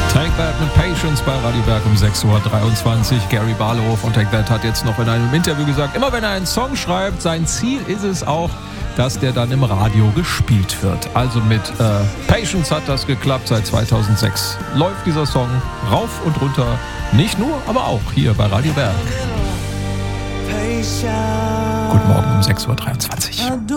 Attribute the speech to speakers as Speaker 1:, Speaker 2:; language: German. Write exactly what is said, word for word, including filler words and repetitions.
Speaker 1: Take That mit Patience bei Radio Berg um sechs Uhr dreiundzwanzig. Gary Barlow von Take That hat jetzt noch in einem Interview gesagt, immer wenn er einen Song schreibt, sein Ziel ist es auch, dass der dann im Radio gespielt wird. Also mit äh, Patience hat das geklappt. Seit zweitausendsechs läuft dieser Song rauf und runter. Nicht nur, aber auch hier bei Radio Berg. Guten Morgen um sechs Uhr dreiundzwanzig.